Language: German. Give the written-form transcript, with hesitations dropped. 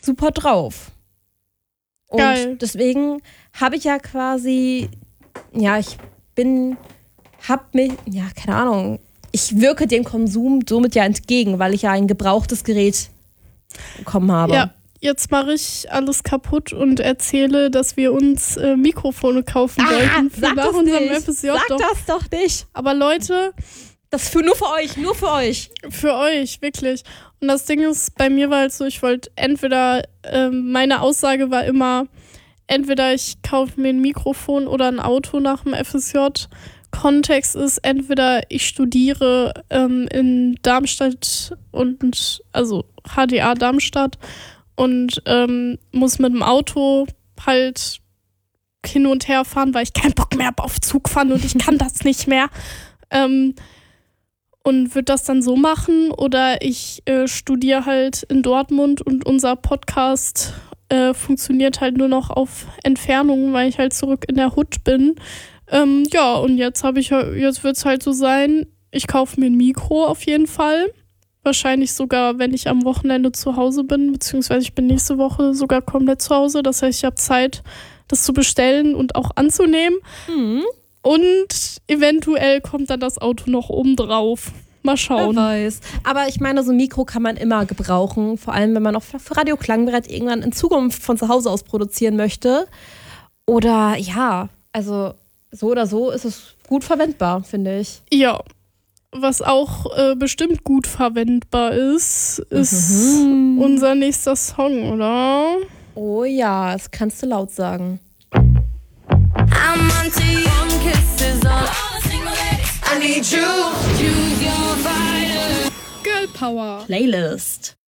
super drauf. Und Geil. deswegen habe ich ja quasi, keine Ahnung, ich wirke dem Konsum somit ja entgegen, weil ich ja ein gebrauchtes Gerät bekommen habe. Ja, jetzt mache ich alles kaputt und erzähle, dass wir uns Mikrofone kaufen wollten für nach unserem FSJ. Sag das doch nicht. Aber Leute, das ist nur für euch. für euch, wirklich. Und das Ding ist, bei mir war halt so, ich wollte entweder, meine Aussage war immer, entweder ich kaufe mir ein Mikrofon oder ein Auto nach dem FSJ. Kontext ist, entweder ich studiere in Darmstadt also HDA Darmstadt und muss mit dem Auto halt hin und her fahren, weil ich keinen Bock mehr habe auf Zug fahren und ich kann das nicht mehr. Und würde das dann so machen oder ich studiere halt in Dortmund und unser Podcast funktioniert halt nur noch auf Entfernung, weil ich halt zurück in der Hut bin. Und jetzt wird es halt so sein, ich kaufe mir ein Mikro auf jeden Fall. Wahrscheinlich sogar, wenn ich am Wochenende zu Hause bin, beziehungsweise ich bin nächste Woche sogar komplett zu Hause. Das heißt, ich habe Zeit, das zu bestellen und auch anzunehmen. Mhm. Und eventuell kommt dann das Auto noch oben drauf. Mal schauen. Wer weiß. Aber ich meine, so ein Mikro kann man immer gebrauchen. Vor allem, wenn man auch für Radio Klangbrett irgendwann in Zukunft von zu Hause aus produzieren möchte. Oder ja, also so oder so ist es gut verwendbar, finde ich. Ja, was auch bestimmt gut verwendbar ist unser nächster Song, oder? Oh ja, das kannst du laut sagen. I'm onto young kisses on all the single ladies. I need you. Choose your fighter. Girl Power. Playlist.